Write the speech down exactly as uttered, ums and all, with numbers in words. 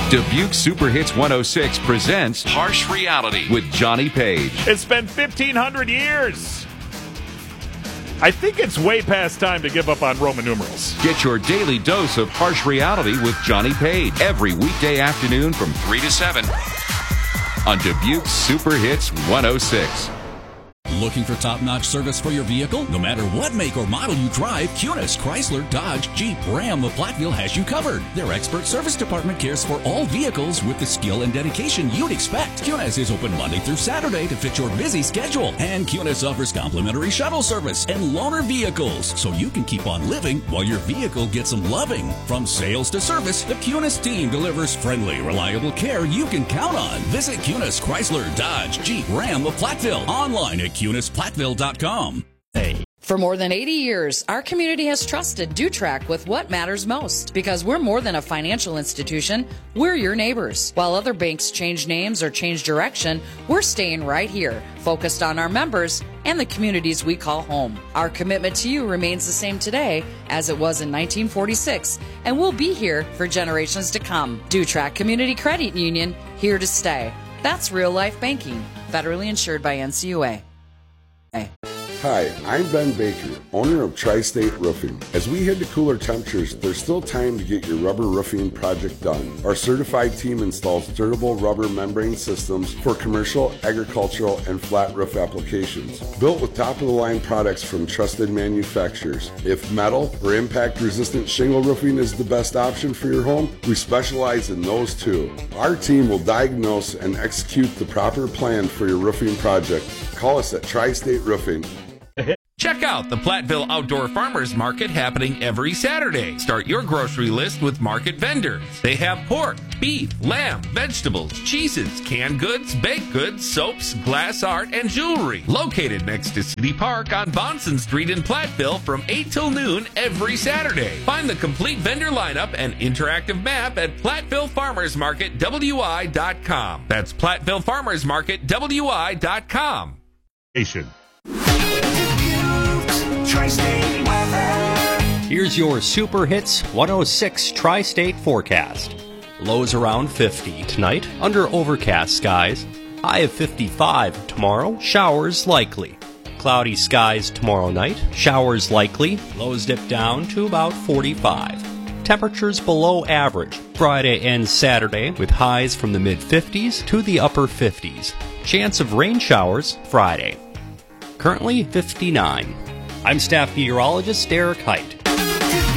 Dubuque Super Hits one oh six presents Harsh Reality with Johnny Page. It's been fifteen hundred years. I think it's way past time to give up on Roman numerals. Get your daily dose of Harsh Reality with Johnny Page every weekday afternoon from three to seven on Dubuque Super Hits one oh six. Looking for top-notch service for your vehicle? No matter what make or model you drive, Kunis, Chrysler, Dodge, Jeep, Ram of Platteville has you covered. Their expert service department cares for all vehicles with the skill and dedication you'd expect. Kunis is open Monday through Saturday to fit your busy schedule. And Kunis offers complimentary shuttle service and loaner vehicles, so you can keep on living while your vehicle gets some loving. From sales to service, the Kunis team delivers friendly, reliable care you can count on. Visit Kunis, Chrysler, Dodge, Jeep, Ram of Platteville. Online at Kunis Platteville dot com. Hey. For more than eighty years, our community has trusted DuTrack with what matters most. Because we're more than a financial institution, we're your neighbors. While other banks change names or change direction, we're staying right here, focused on our members and the communities we call home. Our commitment to you remains the same today as it was in nineteen forty-six, and we'll be here for generations to come. DuTrack Community Credit Union, here to stay. That's real life banking, federally insured by N C U A. Hey. Hi, I'm Ben Baker, owner of Tri-State Roofing. As we head to cooler temperatures, there's still time to get your rubber roofing project done. Our certified team installs durable rubber membrane systems for commercial, agricultural, and flat roof applications. Built with top-of-the-line products from trusted manufacturers. If metal or impact-resistant shingle roofing is the best option for your home, we specialize in those too. Our team will diagnose and execute the proper plan for your roofing project. Call us at Tri-State Roofing. Check out the Platteville Outdoor Farmers Market happening every Saturday. Start your grocery list with market vendors. They have pork, beef, lamb, vegetables, cheeses, canned goods, baked goods, soaps, glass art, and jewelry. Located next to City Park on Bonson Street in Platteville from eight till noon every Saturday. Find the complete vendor lineup and interactive map at Platteville Farmers Market W I dot com. That's Platteville Farmers Market W I dot com. Here's your Super Hits one oh six Tri-State forecast. Lows around fifty tonight, under overcast skies. High of fifty-five tomorrow, showers likely. Cloudy skies tomorrow night, showers likely. Lows dip down to about forty-five. Temperatures below average Friday and Saturday with highs from the mid-fifties to the upper fifties. Chance of rain showers Friday. Currently fifty-nine. I'm staff meteorologist Derek Height.